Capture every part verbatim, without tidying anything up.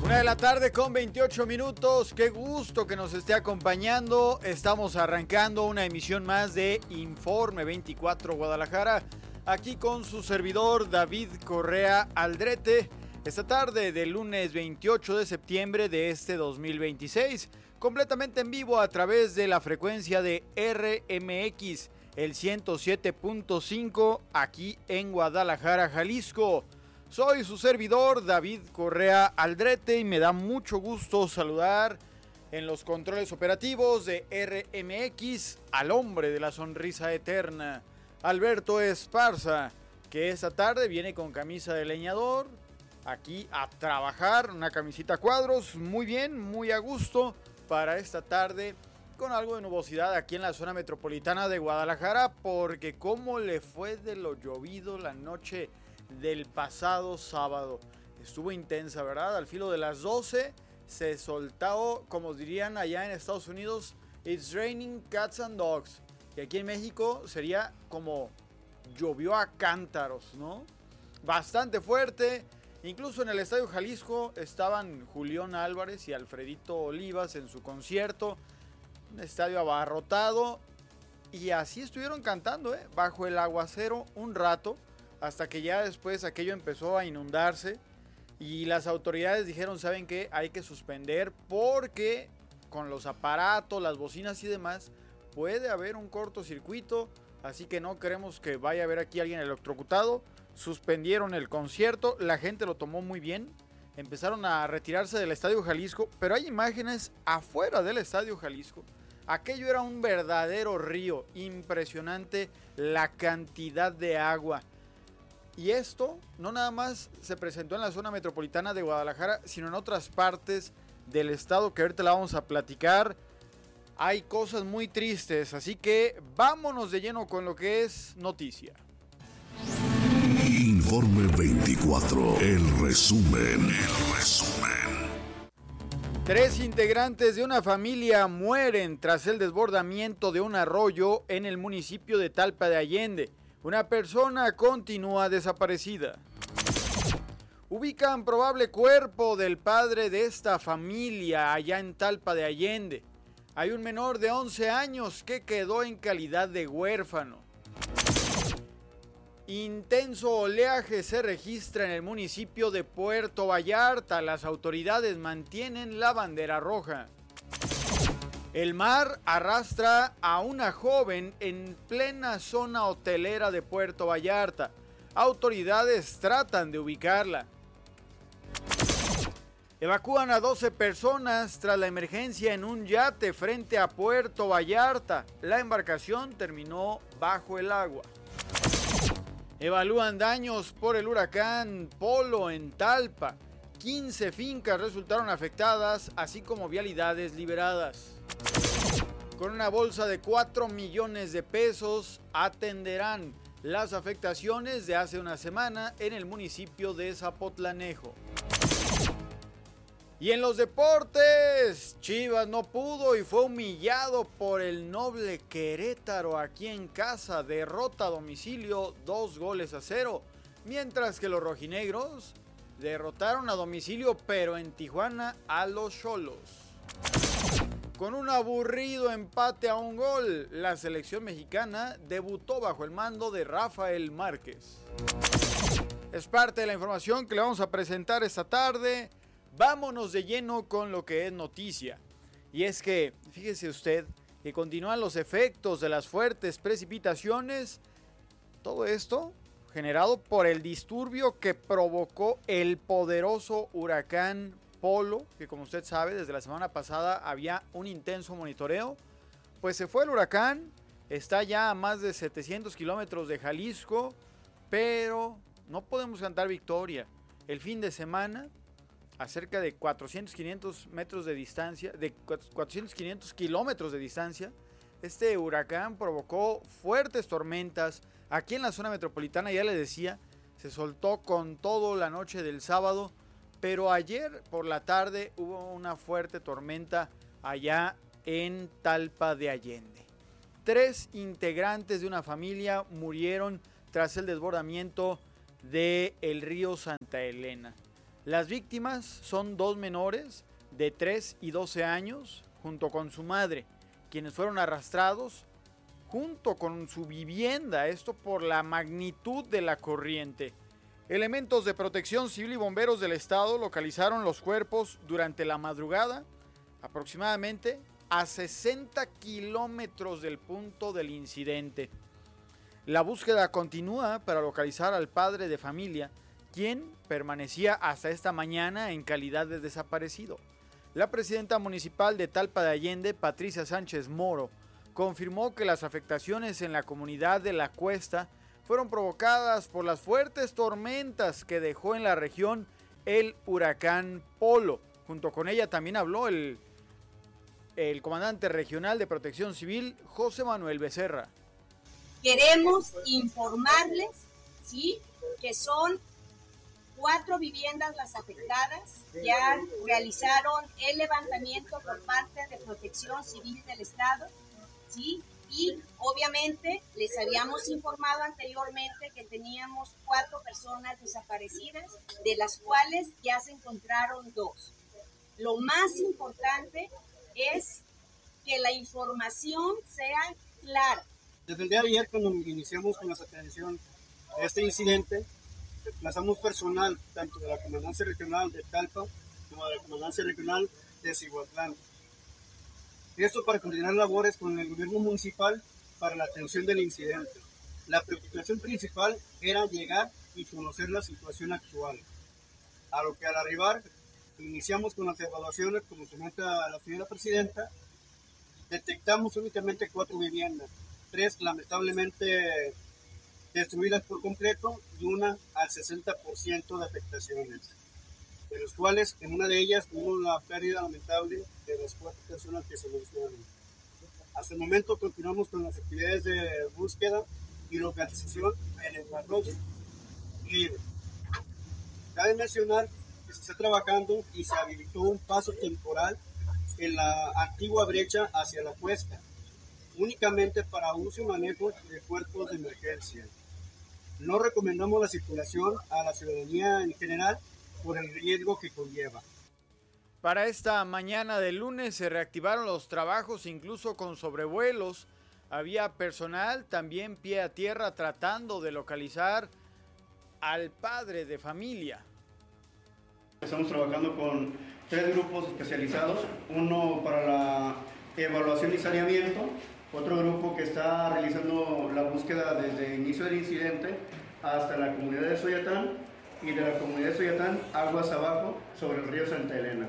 Una de la tarde con veintiocho minutos, qué gusto que nos esté acompañando. Estamos arrancando una emisión más de Informe veinticuatro Guadalajara, aquí con su servidor David Correa Aldrete. Esta tarde del lunes veintiocho de septiembre de este dos mil veintiséis, completamente en vivo a través de la frecuencia de R M X, el ciento siete punto cinco, aquí en Guadalajara, Jalisco. Soy su servidor David Correa Aldrete y me da mucho gusto saludar en los controles operativos de R M X al hombre de la sonrisa eterna, Alberto Esparza, que esta tarde viene con camisa de leñador, aquí a trabajar, una camisita a cuadros, muy bien, muy a gusto para esta tarde, con algo de nubosidad aquí en la zona metropolitana de Guadalajara, porque cómo le fue de lo llovido la noche del pasado sábado. Estuvo intensa, ¿verdad? Al filo de las doce se soltó, como dirían allá en Estados Unidos, it's raining cats and dogs. Y aquí en México sería como llovió a cántaros, ¿no? Bastante fuerte. Incluso en el Estadio Jalisco estaban Julián Álvarez y Alfredito Olivas en su concierto. Un estadio abarrotado. Y así estuvieron cantando, ¿eh? Bajo el aguacero un rato, hasta que ya después aquello empezó a inundarse y las autoridades dijeron, ¿saben qué? Hay que suspender porque con los aparatos, las bocinas y demás puede haber un cortocircuito, así que no queremos que vaya a haber aquí alguien electrocutado. Suspendieron el concierto, la gente lo tomó muy bien, empezaron a retirarse del Estadio Jalisco, pero hay imágenes afuera del Estadio Jalisco. Aquello era un verdadero río, impresionante la cantidad de agua. Y esto no nada más se presentó en la zona metropolitana de Guadalajara, sino en otras partes del estado que ahorita la vamos a platicar. Hay cosas muy tristes, así que vámonos de lleno con lo que es noticia. Informe veinticuatro, el resumen, el resumen. Tres integrantes de una familia mueren tras el desbordamiento de un arroyo en el municipio de Talpa de Allende. Una persona continúa desaparecida. Ubican probable cuerpo del padre de esta familia allá en Talpa de Allende. Hay un menor de once años que quedó en calidad de huérfano. Intenso oleaje se registra en el municipio de Puerto Vallarta. Las autoridades mantienen la bandera roja. El mar arrastra a una joven en plena zona hotelera de Puerto Vallarta. Autoridades tratan de ubicarla. Evacúan a doce personas tras la emergencia en un yate frente a Puerto Vallarta. La embarcación terminó bajo el agua. Evalúan daños por el huracán Polo en Talpa. quince fincas resultaron afectadas, así como vialidades liberadas. Con una bolsa de cuatro millones de pesos atenderán las afectaciones de hace una semana en el municipio de Zapotlanejo. Y en los deportes, Chivas no pudo y fue humillado por el noble Querétaro aquí en casa. Derrota a domicilio, dos goles a cero. Mientras que los rojinegros derrotaron a domicilio, pero en Tijuana, a los Xolos. Con un aburrido empate a un gol, la selección mexicana debutó bajo el mando de Rafael Márquez. Es parte de la información que le vamos a presentar esta tarde. Vámonos de lleno con lo que es noticia. Y es que, fíjese usted, que continúan los efectos de las fuertes precipitaciones. Todo esto generado por el disturbio que provocó el poderoso huracán Polo, que como usted sabe, desde la semana pasada había un intenso monitoreo. Pues se fue el huracán, está ya a más de setecientos kilómetros de Jalisco, pero no podemos cantar victoria. El fin de semana, a cerca de cuatrocientos, quinientos metros de distancia, de cuatrocientos, quinientos kilómetros de distancia, este huracán provocó fuertes tormentas. Aquí en la zona metropolitana, ya le decía, se soltó con todo la noche del sábado, pero ayer por la tarde hubo una fuerte tormenta allá en Talpa de Allende. Tres integrantes de una familia murieron tras el desbordamiento del río Santa Elena. Las víctimas son dos menores de tres y doce años junto con su madre, quienes fueron arrastrados junto con su vivienda, esto por la magnitud de la corriente. Elementos de protección civil y bomberos del estado localizaron los cuerpos durante la madrugada, aproximadamente a sesenta kilómetros del punto del incidente. La búsqueda continúa para localizar al padre de familia, quien permanecía hasta esta mañana en calidad de desaparecido. La presidenta municipal de Talpa de Allende, Patricia Sánchez Moro, confirmó que las afectaciones en la comunidad de La Cuesta fueron provocadas por las fuertes tormentas que dejó en la región el huracán Polo. Junto con ella también habló el, el comandante regional de Protección Civil, José Manuel Becerra. Queremos informarles, ¿sí?, que son cuatro viviendas las afectadas. Ya realizaron el levantamiento por parte de Protección Civil del Estado, ¿sí? Y obviamente les habíamos informado anteriormente que teníamos cuatro personas desaparecidas, de las cuales ya se encontraron dos. Lo más importante es que la información sea clara. Desde el día de ayer, cuando iniciamos con la atención de este incidente, desplazamos personal tanto de la Comandancia Regional de Talpa como de la Comandancia Regional de Cihuatlán. Esto para coordinar labores con el gobierno municipal para la atención del incidente. La preocupación principal era llegar y conocer la situación actual. A lo que al arribar, iniciamos con las evaluaciones, como comenta la señora presidenta, detectamos únicamente cuatro viviendas, tres lamentablemente destruidas por completo y una al sesenta por ciento de afectaciones, de los cuales en una de ellas hubo la pérdida lamentable de las cuatro personas que se mencionan. Hasta el momento continuamos con las actividades de búsqueda y localización en el arroyo. Y cabe mencionar que se está trabajando y se habilitó un paso temporal en la antigua brecha hacia la cuesta, únicamente para uso y manejo de cuerpos de emergencia. No recomendamos la circulación a la ciudadanía en general por el riesgo que conlleva. Para esta mañana de lunes se reactivaron los trabajos, incluso con sobrevuelos. Había personal también pie a tierra tratando de localizar al padre de familia. Estamos trabajando con tres grupos especializados, uno para la evaluación y saneamiento, otro grupo que está realizando la búsqueda desde el inicio del incidente hasta la comunidad de Soyatán y de la comunidad de Soyatán aguas abajo sobre el río Santa Elena.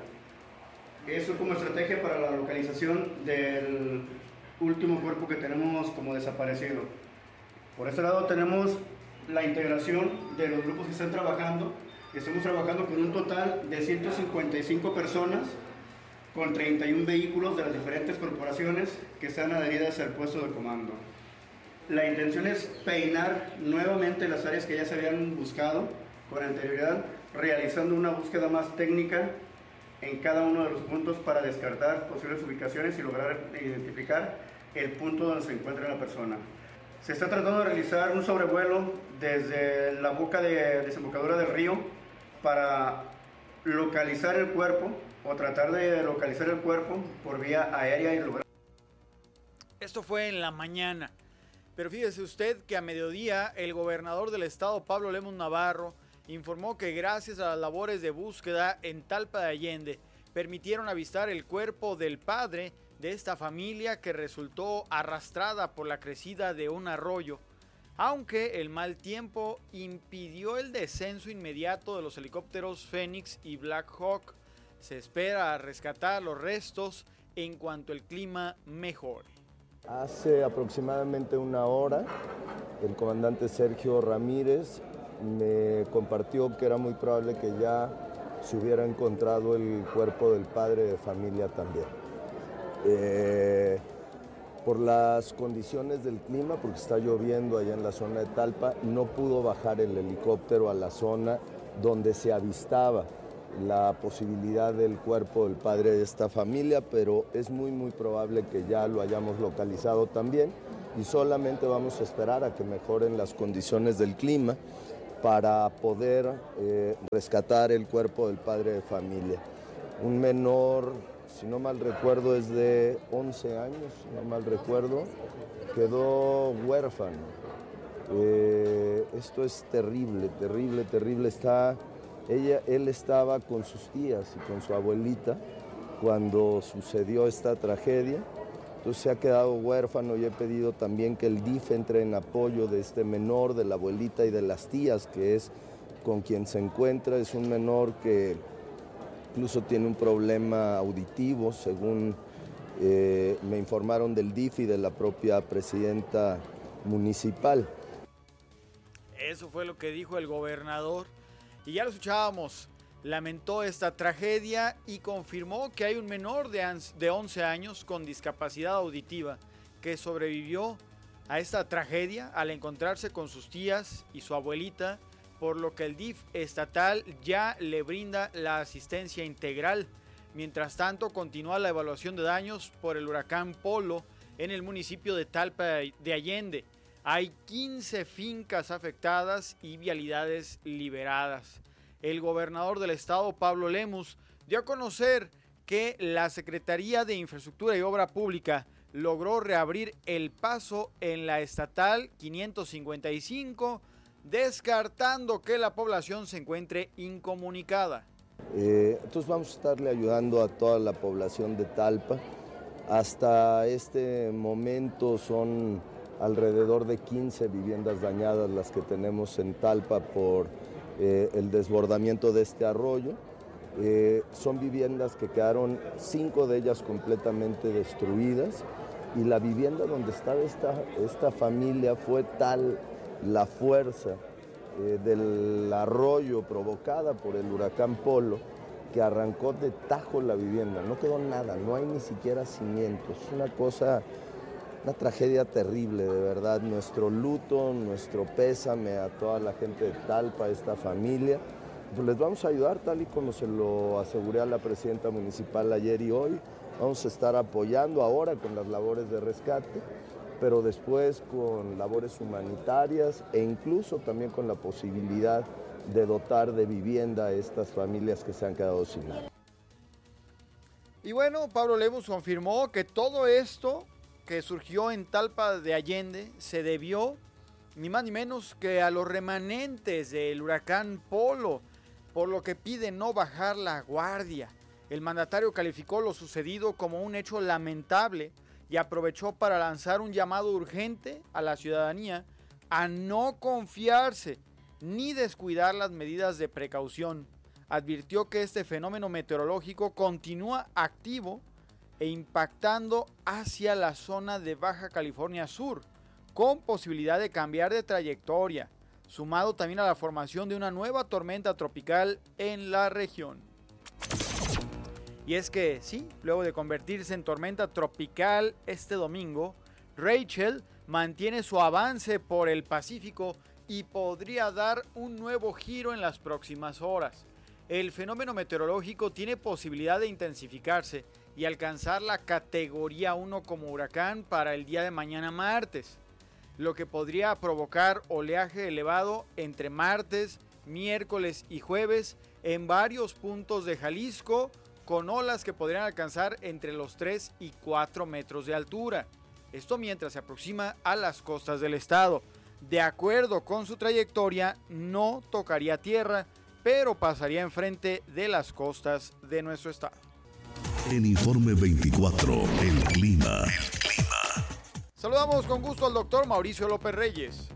Eso como estrategia para la localización del último cuerpo que tenemos como desaparecido. Por este lado tenemos la integración de los grupos que están trabajando. Estamos trabajando con un total de ciento cincuenta y cinco personas con treinta y un vehículos de las diferentes corporaciones que están adheridas al puesto de comando. La intención es peinar nuevamente las áreas que ya se habían buscado con anterioridad, realizando una búsqueda más técnica en cada uno de los puntos para descartar posibles ubicaciones y lograr identificar el punto donde se encuentra la persona. Se está tratando de realizar un sobrevuelo desde la boca de desembocadura del río para localizar el cuerpo o tratar de localizar el cuerpo por vía aérea y lograr. Esto fue en la mañana, pero fíjese usted que a mediodía el gobernador del estado, Pablo Lemos Navarro, informó que gracias a las labores de búsqueda en Talpa de Allende permitieron avistar el cuerpo del padre de esta familia que resultó arrastrada por la crecida de un arroyo, aunque el mal tiempo impidió el descenso inmediato de los helicópteros Fénix y Black Hawk. Se espera rescatar los restos en cuanto el clima mejore. Hace aproximadamente una hora, el comandante Sergio Ramírez me compartió que era muy probable que ya se hubiera encontrado el cuerpo del padre de familia también. Eh, por las condiciones del clima, porque está lloviendo allá en la zona de Talpa, no pudo bajar el helicóptero a la zona donde se avistaba la posibilidad del cuerpo del padre de esta familia, pero es muy muy probable que ya lo hayamos localizado también y solamente vamos a esperar a que mejoren las condiciones del clima para poder eh, rescatar el cuerpo del padre de familia. Un menor, si no mal recuerdo, es de once años, si no mal recuerdo, quedó huérfano. Eh, esto es terrible, terrible, terrible. Está, ella, él estaba con sus tías y con su abuelita cuando sucedió esta tragedia. Entonces se ha quedado huérfano y he pedido también que el D I F entre en apoyo de este menor, de la abuelita y de las tías, que es con quien se encuentra. Es un menor que incluso tiene un problema auditivo, según eh, me informaron del D I F y de la propia presidenta municipal. Eso fue lo que dijo el gobernador. Y ya lo escuchábamos. Lamentó esta tragedia y confirmó que hay un menor de once años con discapacidad auditiva que sobrevivió a esta tragedia al encontrarse con sus tías y su abuelita, por lo que el D I F estatal ya le brinda la asistencia integral. Mientras tanto, continúa la evaluación de daños por el huracán Polo en el municipio de Talpa de Allende. Hay quince fincas afectadas y vialidades liberadas. El gobernador del estado, Pablo Lemus, dio a conocer que la Secretaría de Infraestructura y Obra Pública logró reabrir el paso en la estatal quinientos cincuenta y cinco, descartando que la población se encuentre incomunicada. Eh, entonces vamos a estarle ayudando a toda la población de Talpa. Hasta este momento son alrededor de quince viviendas dañadas las que tenemos en Talpa por Eh, el desbordamiento de este arroyo. Eh, son viviendas que quedaron, cinco de ellas completamente destruidas, y la vivienda donde estaba esta, esta familia fue tal la fuerza eh, del arroyo provocada por el huracán Polo que arrancó de tajo la vivienda. No quedó nada, no hay ni siquiera cimientos. Es una cosa, una tragedia terrible, de verdad. Nuestro luto, nuestro pésame a toda la gente de Talpa, a esta familia. Pues les vamos a ayudar tal y como se lo aseguré a la presidenta municipal ayer y hoy. Vamos a estar apoyando ahora con las labores de rescate, pero después con labores humanitarias e incluso también con la posibilidad de dotar de vivienda a estas familias que se han quedado sin nada. Y bueno, Pablo Lemus confirmó que todo esto que surgió en Talpa de Allende se debió ni más ni menos que a los remanentes del huracán Polo, por lo que pide no bajar la guardia. El mandatario calificó lo sucedido como un hecho lamentable y aprovechó para lanzar un llamado urgente a la ciudadanía a no confiarse ni descuidar las medidas de precaución. Advirtió que este fenómeno meteorológico continúa activo e impactando hacia la zona de Baja California Sur, con posibilidad de cambiar de trayectoria, sumado también a la formación de una nueva tormenta tropical en la región. Y es que sí, luego de convertirse en tormenta tropical este domingo, Rachel mantiene su avance por el Pacífico y podría dar un nuevo giro en las próximas horas. El fenómeno meteorológico tiene posibilidad de intensificarse y alcanzar la categoría uno como huracán para el día de mañana martes, lo que podría provocar oleaje elevado entre martes, miércoles y jueves en varios puntos de Jalisco, con olas que podrían alcanzar entre los tres y cuatro metros de altura. Esto mientras se aproxima a las costas del estado. De acuerdo con su trayectoria, no tocaría tierra, pero pasaría enfrente de las costas de nuestro estado. En Informe veinticuatro, el clima. El clima. Saludamos con gusto al doctor Mauricio López Reyes.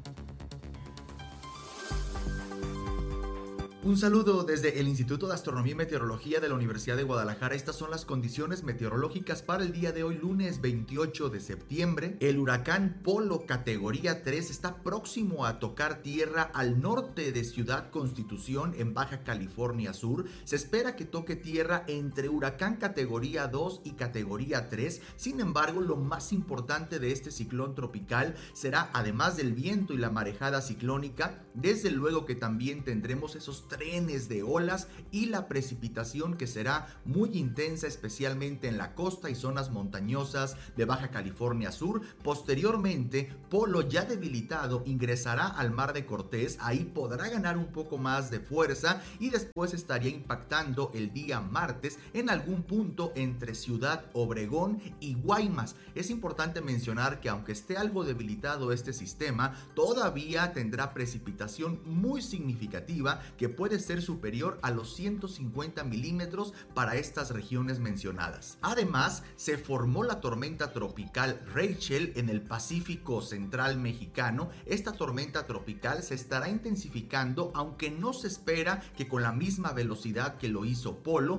Un saludo desde el Instituto de Astronomía y Meteorología de la Universidad de Guadalajara. Estas son las condiciones meteorológicas para el día de hoy, lunes veintiocho de septiembre. El huracán Polo categoría tres está próximo a tocar tierra al norte de Ciudad Constitución en Baja California Sur. Se espera que toque tierra entre huracán categoría dos y categoría tres. Sin embargo, lo más importante de este ciclón tropical será, además del viento y la marejada ciclónica, desde luego que también tendremos esos trenes de olas y la precipitación que será muy intensa, especialmente en la costa y zonas montañosas de Baja California Sur. Posteriormente, Polo, ya debilitado, ingresará al Mar de Cortés. Ahí podrá ganar un poco más de fuerza y después estaría impactando el día martes en algún punto entre Ciudad Obregón y Guaymas. Es importante mencionar que aunque esté algo debilitado este sistema, todavía tendrá precipitación muy significativa que puede ser superior a los ciento cincuenta milímetros para estas regiones mencionadas. Además, se formó la tormenta tropical Rachel en el Pacífico Central mexicano. Esta tormenta tropical se estará intensificando, aunque no se espera que con la misma velocidad que lo hizo Polo,